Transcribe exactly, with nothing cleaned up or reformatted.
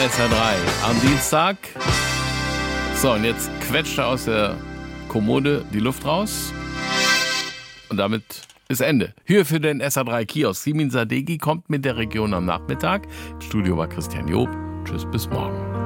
S R drei am Dienstag. So, und jetzt quetscht er aus der Kommode die Luft raus. Und damit ist Ende. Hier für den S R drei Kiosk. Simin Sadeghi kommt mit der Region am Nachmittag. Im Studio war Christian Job. Tschüss, bis morgen.